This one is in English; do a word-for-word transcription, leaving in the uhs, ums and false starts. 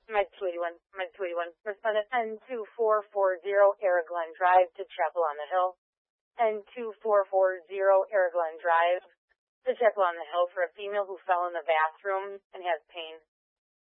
My two eighty-one, my two eighty-one, respond at N two four four zero Araglen Drive to Chapel on the Hill. N two four four zero Araglen Drive to Chapel on the Hill for a female who fell in the bathroom and has pain.